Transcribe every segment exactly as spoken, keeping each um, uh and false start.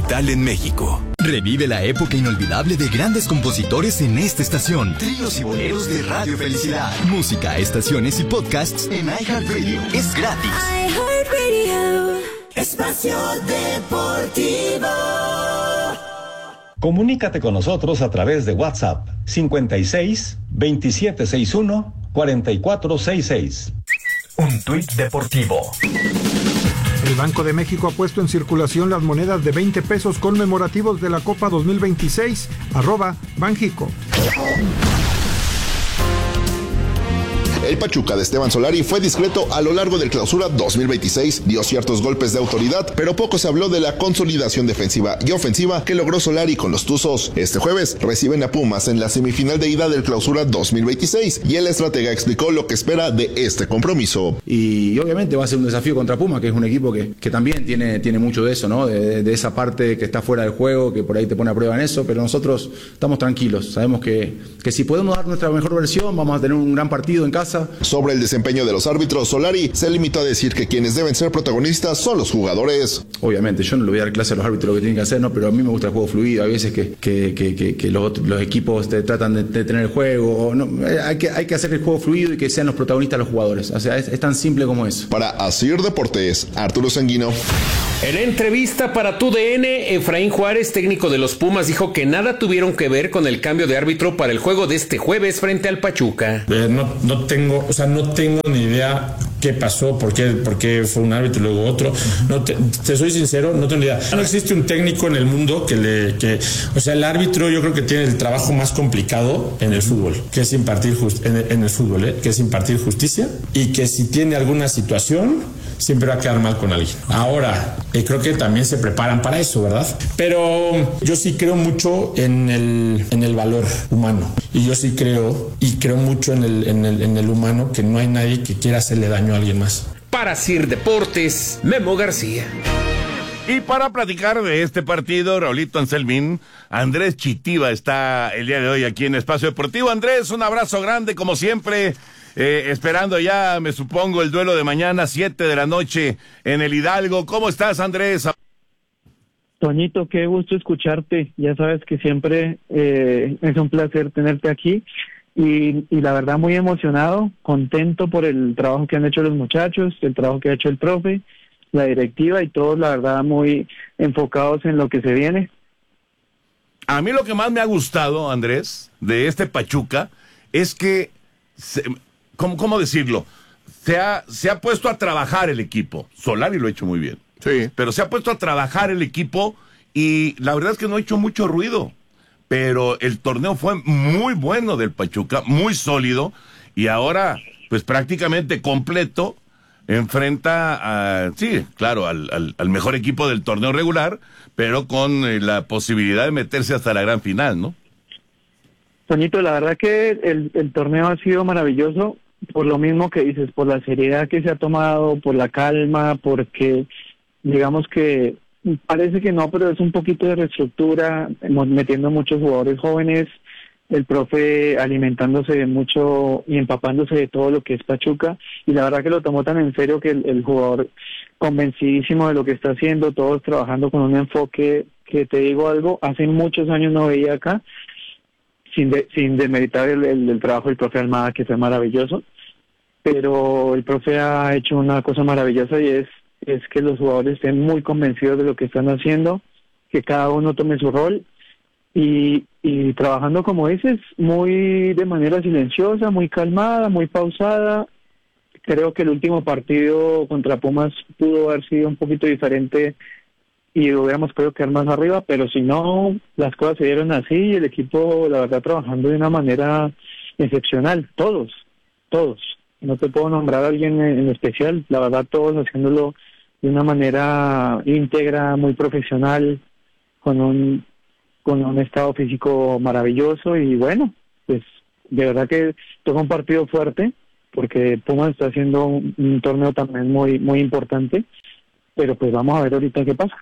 capital en México. Revive la época inolvidable de grandes compositores en esta estación. Tríos y boleros de Radio Felicidad. Música, estaciones y podcasts en iHeartRadio. Es gratis. iHeartRadio. Espacio Deportivo. Comunícate con nosotros a través de WhatsApp cincuenta y seis, veintisiete sesenta y uno, cuarenta y cuatro sesenta y seis. Un tuit deportivo. El Banco de México ha puesto en circulación las monedas de veinte pesos conmemorativos de la Copa dos mil veintiséis. Arroba Banjico. El Pachuca de Esteban Solari fue discreto a lo largo del Clausura dos mil veintiséis, dio ciertos golpes de autoridad, pero poco se habló de la consolidación defensiva y ofensiva que logró Solari con los Tuzos. Este jueves reciben a Pumas en la semifinal de ida del Clausura dos mil veintiséis y el estratega explicó lo que espera de este compromiso. Y obviamente va a ser un desafío contra Pumas, que es un equipo que, que también tiene, tiene mucho de eso, ¿no? De, de esa parte que está fuera del juego, que por ahí te pone a prueba en eso, pero nosotros estamos tranquilos, sabemos que, que si podemos dar nuestra mejor versión, vamos a tener un gran partido en casa. Sobre el desempeño de los árbitros, Solari se limitó a decir que quienes deben ser protagonistas son los jugadores. Obviamente, yo no le voy a dar clase a los árbitros lo que tienen que hacer, ¿no? Pero a mí me gusta el juego fluido. Hay veces que, que, que, que, que los, los equipos te tratan de, de tener el juego. No, hay, que, hay que hacer el juego fluido y que sean los protagonistas los jugadores. O sea, es, es tan simple como eso. Para Asir Deportes, Arturo Sanguino. En entrevista para Tu D N, Efraín Juárez, técnico de los Pumas, dijo que nada tuvieron que ver con el cambio de árbitro para el juego de este jueves frente al Pachuca. Eh, no, no tengo, o sea, no tengo ni idea qué pasó, por qué, por qué fue un árbitro y luego otro. No te, te soy sincero, no tengo ni idea. No existe un técnico en el mundo que le, que, o sea, el árbitro yo creo que tiene el trabajo más complicado en el fútbol, que es impartir just, en, en el fútbol, ¿eh? que es impartir justicia y que si tiene alguna situación siempre va a quedar mal con alguien. Ahora, eh, creo que también se preparan para eso, ¿verdad? Pero yo sí creo mucho en el, en el valor humano. Y yo sí creo, y creo mucho en el, en el, en el humano, que no hay nadie que quiera hacerle daño a alguien más. Para Sir Deportes, Memo García. Y para platicar de este partido, Raulito Anselmín, Andrés Chitiva está el día de hoy aquí en Espacio Deportivo. Andrés, un abrazo grande como siempre. Eh, esperando ya, me supongo, el duelo de mañana, siete de la noche en el Hidalgo. ¿Cómo estás, Andrés? Toñito, qué gusto escucharte. Ya sabes que siempre eh, es un placer tenerte aquí. Y, y la verdad muy emocionado, contento por el trabajo que han hecho los muchachos, el trabajo que ha hecho el profe, la directiva y todos, la verdad, muy enfocados en lo que se viene. A mí lo que más me ha gustado, Andrés, de este Pachuca, es que... Se, ¿Cómo, cómo decirlo? Se ha, se ha puesto a trabajar el equipo. Solari lo ha hecho muy bien. Sí. Pero se ha puesto a trabajar el equipo y la verdad es que no ha hecho mucho ruido. Pero el torneo fue muy bueno del Pachuca, muy sólido. Y ahora, pues prácticamente completo, enfrenta a, sí, claro, al, al, al mejor equipo del torneo regular, pero con eh, la posibilidad de meterse hasta la gran final, ¿no? Toñito, la verdad que el, el torneo ha sido maravilloso. Por lo mismo que dices, por la seriedad que se ha tomado, por la calma, porque digamos que parece que no, pero es un poquito de reestructura, metiendo muchos jugadores jóvenes, el profe alimentándose de mucho y empapándose de todo lo que es Pachuca, y la verdad que lo tomó tan en serio que el, el jugador convencidísimo de lo que está haciendo, todos trabajando con un enfoque que, te digo algo, hace muchos años no veía acá, sin de, sin demeritar el, el, el trabajo del profe Almada, que fue maravilloso, pero el profe ha hecho una cosa maravillosa y es, es que los jugadores estén muy convencidos de lo que están haciendo, que cada uno tome su rol y, y trabajando, como dices, muy de manera silenciosa, muy calmada, muy pausada. Creo que el último partido contra Pumas pudo haber sido un poquito diferente y hubiéramos podido quedar más arriba, pero si no, las cosas se dieron así y el equipo, la verdad, trabajando de una manera excepcional, todos, todos. No te puedo nombrar a alguien en especial, la verdad, todos haciéndolo de una manera íntegra, muy profesional, con un con un estado físico maravilloso y bueno, pues de verdad que toca un partido fuerte, porque Pumas está haciendo un, un torneo también muy muy importante, pero pues vamos a ver ahorita qué pasa.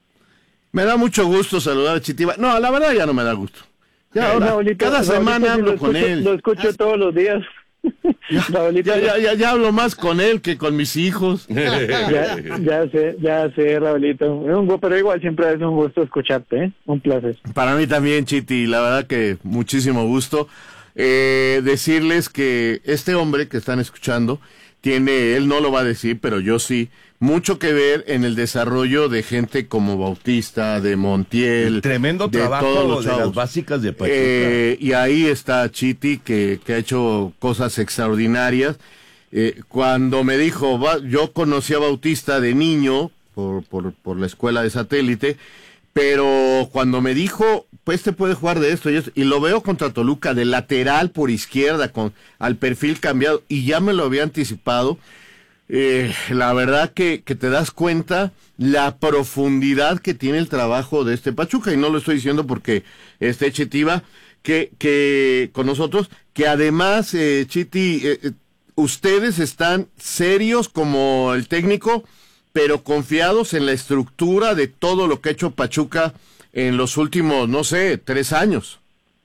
Me da mucho gusto saludar a Chitiva. No, la verdad ya no me da gusto. Ya ahora, Raulito, cada Raulito, semana hablo lo con escucho, él. Lo escucho todos los días. Ya, ya, ya, ya, ya hablo más con él que con mis hijos. ya, ya sé, ya sé, Raulito. Es un, pero igual siempre es un gusto escucharte, ¿eh? Un placer. Para mí también, Chiti, la verdad que muchísimo gusto. Eh, decirles que este hombre que están escuchando tiene, él no lo va a decir, pero yo sí, mucho que ver en el desarrollo de gente como Bautista, de Montiel. El tremendo de trabajo todos los de chavos. las básicas de Pachuca. Eh, y ahí está Chiti, que, que ha hecho cosas extraordinarias. Eh, cuando me dijo, va, yo conocí a Bautista de niño por, por, por la escuela de satélite, pero cuando me dijo, pues te puede jugar de esto y esto, y lo veo contra Toluca de lateral por izquierda, con al perfil cambiado, y ya me lo había anticipado, eh, la verdad que, que te das cuenta la profundidad que tiene el trabajo de este Pachuca, y no lo estoy diciendo porque esté Chitiva, que, que con nosotros, que además, eh, Chiti, eh, eh, ustedes están serios como el técnico, pero confiados en la estructura de todo lo que ha hecho Pachuca en los últimos, no sé, tres años.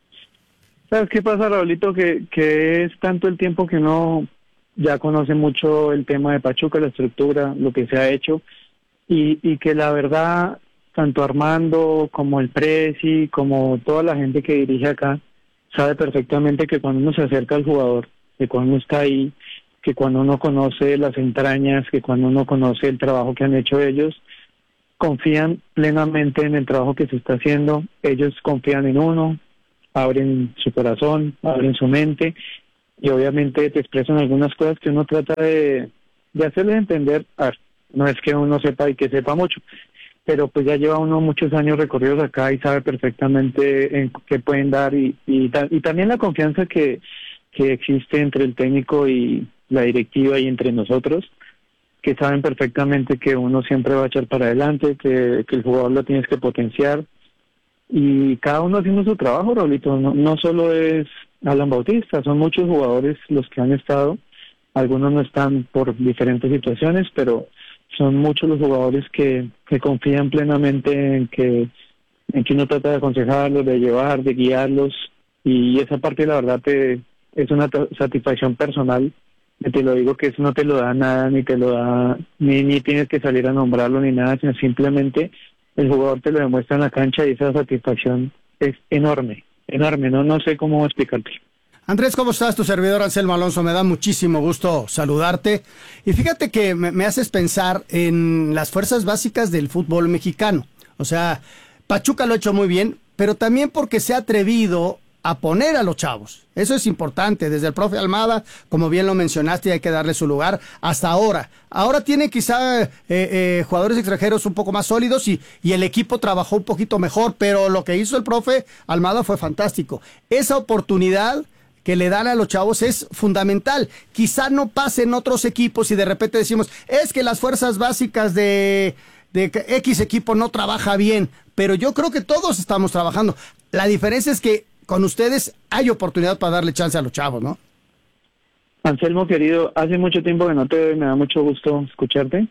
¿Sabes qué pasa, Raulito? Que, que es tanto el tiempo que uno ya conoce mucho el tema de Pachuca, la estructura, lo que se ha hecho, y, y que la verdad, tanto Armando como el Presi, como toda la gente que dirige acá, sabe perfectamente que cuando uno se acerca al jugador, que cuando uno está ahí, que cuando uno conoce las entrañas, que cuando uno conoce el trabajo que han hecho ellos, confían plenamente en el trabajo que se está haciendo, ellos confían en uno, abren su corazón, abren su mente, y obviamente te expresan algunas cosas que uno trata de, de hacerles entender. A ver, no es que uno sepa y que sepa mucho, pero pues ya lleva uno muchos años recorridos acá y sabe perfectamente en qué pueden dar, y, y, y también la confianza que, que existe entre el técnico y la directiva y entre nosotros, que saben perfectamente que uno siempre va a echar para adelante, que, que el jugador lo tienes que potenciar, y cada uno haciendo su trabajo, Raulito. No, no solo es Alan Bautista, son muchos jugadores los que han estado, algunos no están por diferentes situaciones, pero son muchos los jugadores que, que confían plenamente en que, en que uno trata de aconsejarlos, de llevar, de guiarlos, y esa parte la verdad te, es una t- satisfacción personal. Te lo digo que eso no te lo da nada, ni te lo da, ni, ni tienes que salir a nombrarlo ni nada, sino simplemente el jugador te lo demuestra en la cancha, y esa satisfacción es enorme, enorme, no no sé cómo explicarte. Andrés, ¿cómo estás? Tu servidor Anselmo Alonso, me da muchísimo gusto saludarte. Y fíjate que me, me haces pensar en las fuerzas básicas del fútbol mexicano. O sea, Pachuca lo ha hecho muy bien, pero también porque se ha atrevido a poner a los chavos. Eso es importante, desde el profe Almada, como bien lo mencionaste, hay que darle su lugar, hasta ahora. Ahora tiene quizá eh, eh, jugadores extranjeros un poco más sólidos, y, y el equipo trabajó un poquito mejor, pero lo que hizo el profe Almada fue fantástico. Esa oportunidad que le dan a los chavos es fundamental. Quizá no pase en otros equipos y de repente decimos, es que las fuerzas básicas de, de X equipo no trabaja bien, pero yo creo que todos estamos trabajando. La diferencia es que con ustedes hay oportunidad para darle chance a los chavos, ¿no? Anselmo, querido, hace mucho tiempo que no te veo y me da mucho gusto escucharte.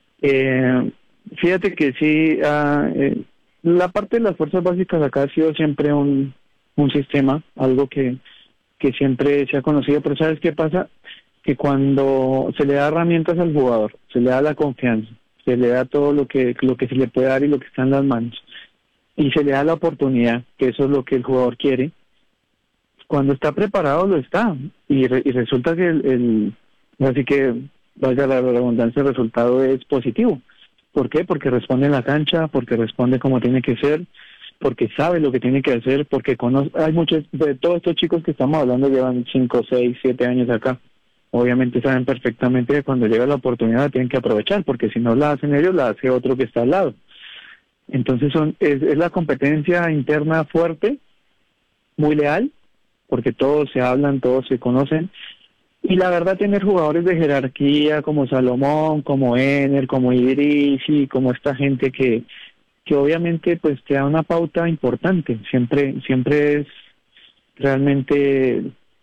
Eh, fíjate que sí, uh, eh, la parte de las fuerzas básicas acá ha sido siempre un, un sistema, algo que, que siempre se ha conocido, pero ¿sabes qué pasa? Que cuando se le da herramientas al jugador, se le da la confianza, se le da todo lo que, lo que se le puede dar y lo que está en las manos, y se le da la oportunidad, que eso es lo que el jugador quiere, cuando está preparado lo está, y, re, y resulta que el, el, así que valga la redundancia, el resultado es positivo. ¿Por qué? Porque responde en la cancha, porque responde como tiene que ser, porque sabe lo que tiene que hacer, porque conoce. Hay muchos, de todos estos chicos que estamos hablando llevan cinco, seis, siete años acá, obviamente saben perfectamente que cuando llega la oportunidad tienen que aprovechar, porque si no la hacen ellos, la hace otro que está al lado. Entonces son es, es la competencia interna fuerte, muy leal, porque todos se hablan, todos se conocen, y la verdad tener jugadores de jerarquía como Salomón, como Ener, como Idrisi, como esta gente que, que obviamente pues te da una pauta importante, siempre, siempre es realmente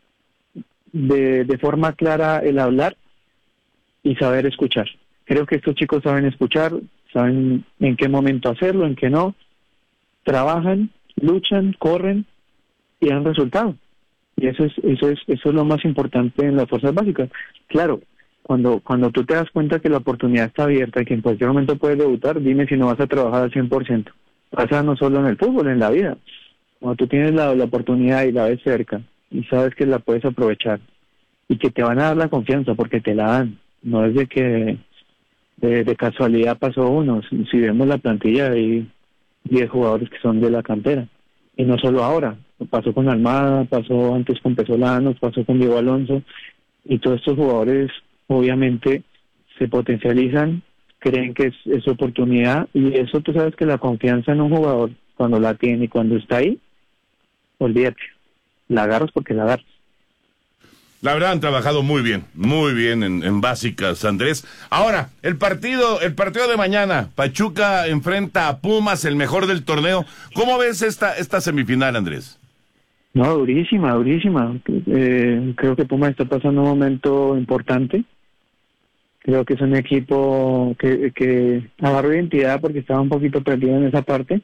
de, de forma clara el hablar y saber escuchar. Creo que estos chicos saben escuchar, saben en qué momento hacerlo, en qué no, trabajan, luchan, corren y dan resultado. Y eso es, eso es, eso es lo más importante en las fuerzas básicas. Claro, cuando, cuando tú te das cuenta que la oportunidad está abierta y que en cualquier momento puedes debutar, dime si no vas a trabajar al cien por ciento. Pasa no solo en el fútbol, en la vida. Cuando tú tienes la, la oportunidad y la ves cerca y sabes que la puedes aprovechar y que te van a dar la confianza porque te la dan, no es de que de, de casualidad pasó uno. Si, si vemos la plantilla hay diez jugadores que son de la cantera. Y no solo ahora, pasó con Almada, pasó antes con Pesolanos, pasó con Diego Alonso, y todos estos jugadores obviamente se potencializan, creen que es, es su oportunidad, y eso tú sabes que la confianza en un jugador, cuando la tiene y cuando está ahí, olvídate, la agarras porque la agarras. La verdad han trabajado muy bien, muy bien en, en básicas, Andrés. Ahora, el partido, el partido de mañana, Pachuca enfrenta a Pumas, el mejor del torneo. ¿Cómo ves esta, esta semifinal, Andrés? No, durísima, durísima. Eh, creo que Pumas está pasando un momento importante. Creo que es un equipo que, que agarró identidad porque estaba un poquito perdido en esa parte.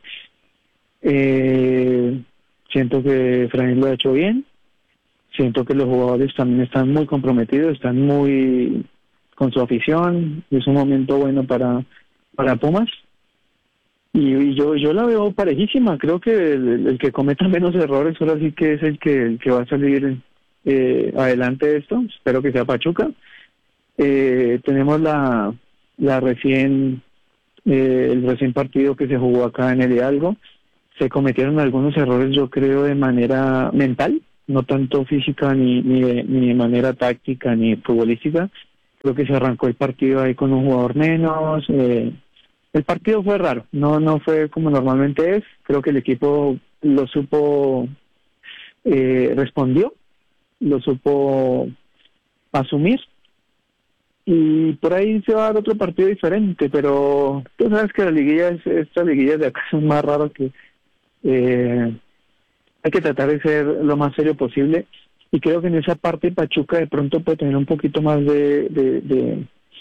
Eh, siento que Efraín lo ha hecho bien. Siento que los jugadores también están muy comprometidos, están muy con su afición. Es un momento bueno para, para Pumas. Y, y yo yo la veo parejísima. Creo que el, el que cometa menos errores ahora sí que es el que, el que va a salir eh, adelante de esto. Espero que sea Pachuca. Eh, tenemos la, la recién, eh, el recién partido que se jugó acá en el Hidalgo. Se cometieron algunos errores, yo creo, de manera mental, no tanto física ni, ni, de, ni de manera táctica ni futbolística. Creo que se arrancó el partido ahí con un jugador menos. Eh, el partido fue raro, no no fue como normalmente es. Creo que el equipo lo supo, eh, respondió, lo supo asumir. Y por ahí se va a dar otro partido diferente, pero tú sabes que la liguilla, es, estas liguillas de acá son más raras que... Eh, hay que tratar de ser lo más serio posible, y creo que en esa parte Pachuca de pronto puede tener un poquito más de, de, de,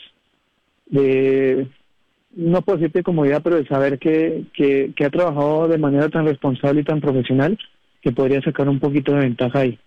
de no puedo decirte comodidad, pero de saber que, que, que ha trabajado de manera tan responsable y tan profesional que podría sacar un poquito de ventaja ahí.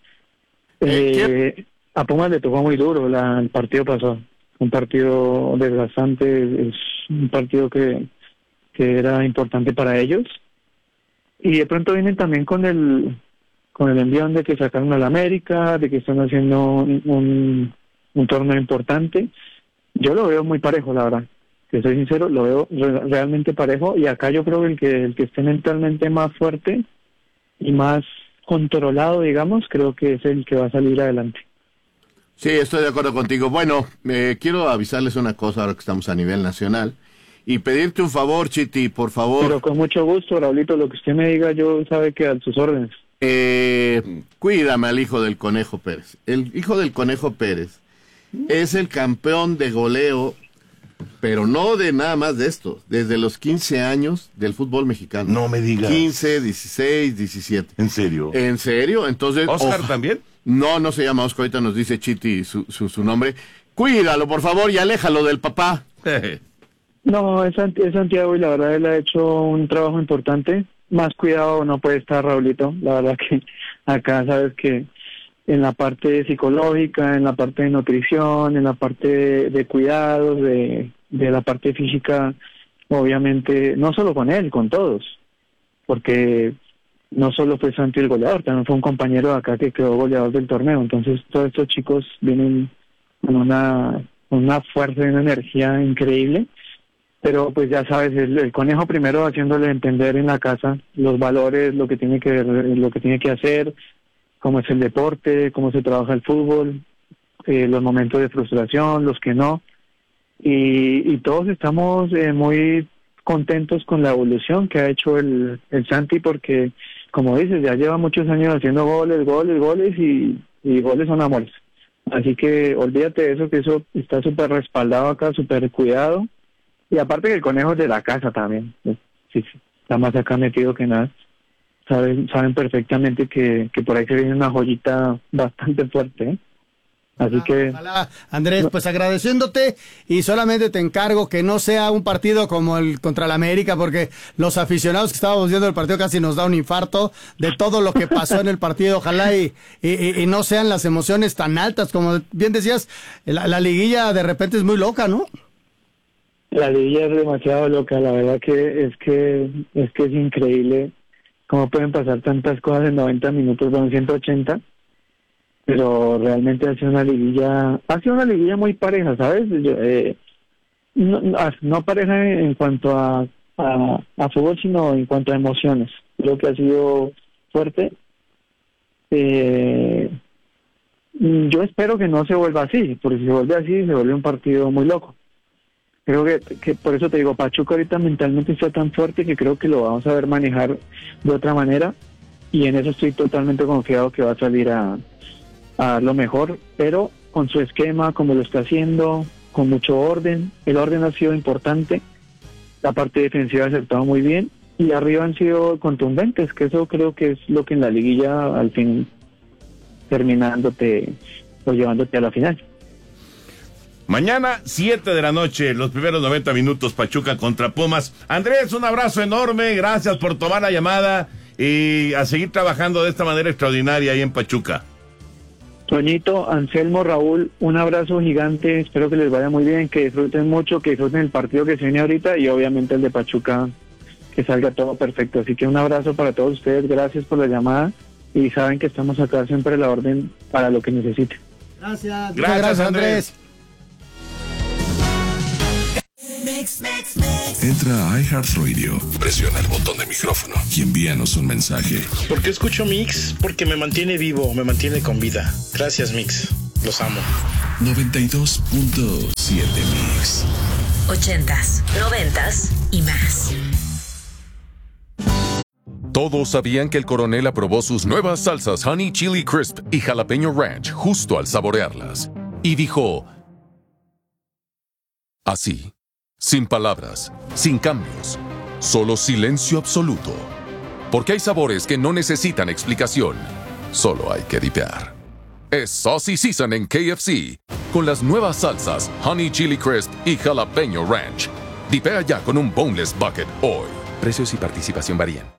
Eh, a Pumas le tocó muy duro la, el partido pasado, un partido desgastante, es un partido que, que era importante para ellos. Y de pronto vienen también con el con el envión de que sacaron a la América, de que están haciendo un, un, un torneo importante. Yo lo veo muy parejo, la verdad. Que soy sincero, lo veo re- realmente parejo. Y acá yo creo que el que el que esté mentalmente más fuerte y más controlado, digamos, creo que es el que va a salir adelante. Sí, estoy de acuerdo contigo. Bueno, eh, quiero avisarles una cosa ahora que estamos a nivel nacional. Y pedirte un favor, Chiti, por favor. Pero con mucho gusto, Raulito, lo que usted me diga, yo sabe que a sus órdenes. Eh, cuídame al hijo del Conejo Pérez. El hijo del Conejo Pérez es el campeón de goleo, pero no de nada más de esto, desde los quince años del fútbol mexicano. No me digas. quince, dieciséis, diecisiete. ¿En serio? ¿En serio? Entonces, ¿Oscar oja- también? No, no se llama Oscar, ahorita nos dice Chiti su, su, su nombre. Cuídalo, por favor, y aléjalo del papá. No, es, Santi- es Santiago, y la verdad él ha hecho un trabajo importante. Más cuidado no puede estar, Raulito. La verdad que acá sabes que en la parte psicológica, en la parte de nutrición, en la parte de, de cuidados, de, de la parte física, obviamente, no solo con él, con todos. Porque no solo fue Santi el goleador, también fue un compañero de acá que quedó goleador del torneo. Entonces todos estos chicos vienen con una, con una fuerza y una energía increíble. Pero pues ya sabes, el, el Conejo primero haciéndole entender en la casa los valores, lo que tiene que lo que tiene que hacer, cómo es el deporte, cómo se trabaja el fútbol, eh, los momentos de frustración, los que no, y, y todos estamos eh, muy contentos con la evolución que ha hecho el, el Santi, porque como dices, ya lleva muchos años haciendo goles, goles, goles, y, y goles son amores. Así que olvídate de eso, que eso está súper respaldado acá, súper cuidado. Y aparte que el Conejo es de la casa también, sí, sí, está más acá metido que nada. Saben, saben perfectamente que, que por ahí se viene una joyita bastante fuerte, ¿eh? Así ojalá, que... Ojalá, Andrés, pues agradeciéndote y solamente te encargo que no sea un partido como el contra el América, porque los aficionados que estábamos viendo el partido casi nos da un infarto de todo lo que pasó en el partido. Ojalá y, y, y no sean las emociones tan altas, como bien decías, la, la liguilla de repente es muy loca, ¿no? La liguilla es demasiado loca, la verdad que es que es que es increíble cómo pueden pasar tantas cosas en noventa minutos, bueno, ciento ochenta. Pero realmente ha sido una liguilla, ha sido una liguilla muy pareja, ¿sabes? Yo, eh, no, no pareja en cuanto a, a, a fútbol, sino en cuanto a emociones. Creo que ha sido fuerte. Eh, yo espero que no se vuelva así, porque si se vuelve así, se vuelve un partido muy loco. Creo que, que por eso te digo, Pachuca ahorita mentalmente está tan fuerte que creo que lo vamos a ver manejar de otra manera, y en eso estoy totalmente confiado que va a salir a a lo mejor, pero con su esquema, como lo está haciendo, con mucho orden. El orden ha sido importante, la parte defensiva ha acertado muy bien, y arriba han sido contundentes, que eso creo que es lo que en la liguilla al fin terminándote o llevándote a la final. Mañana, siete de la noche, los primeros noventa minutos, Pachuca contra Pumas. Andrés, un abrazo enorme, gracias por tomar la llamada y a seguir trabajando de esta manera extraordinaria ahí en Pachuca. Toñito, Anselmo, Raúl, un abrazo gigante, espero que les vaya muy bien, que disfruten mucho, que disfruten el partido que se viene ahorita y obviamente el de Pachuca, que salga todo perfecto. Así que un abrazo para todos ustedes, gracias por la llamada y saben que estamos acá siempre a la orden para lo que necesiten. Gracias, gracias, gracias Andrés. Entra a iHeartRadio, presiona el botón de micrófono y envíanos un mensaje. ¿Por qué escucho Mix? Porque me mantiene vivo, me mantiene con vida. Gracias, Mix. Los amo. noventa y dos punto siete Mix. Ochentas, noventas y más. Todos sabían que el coronel aprobó sus nuevas salsas Honey Chili Crisp y Jalapeño Ranch justo al saborearlas. Y dijo... así. Sin palabras, sin cambios, solo silencio absoluto. Porque hay sabores que no necesitan explicación, solo hay que dipear. Es Saucy Season en K F C, con las nuevas salsas Honey Chili Crisp y Jalapeño Ranch. Dipea ya con un Boneless Bucket hoy. Precios y participación varían.